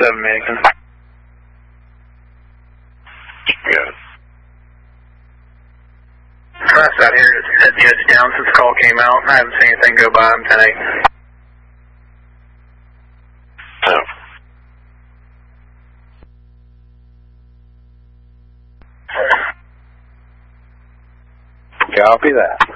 7 Mannequin. Good. Class out here is at the edge down since the call came out. I haven't seen anything go by. I'm 10-8. Copy that.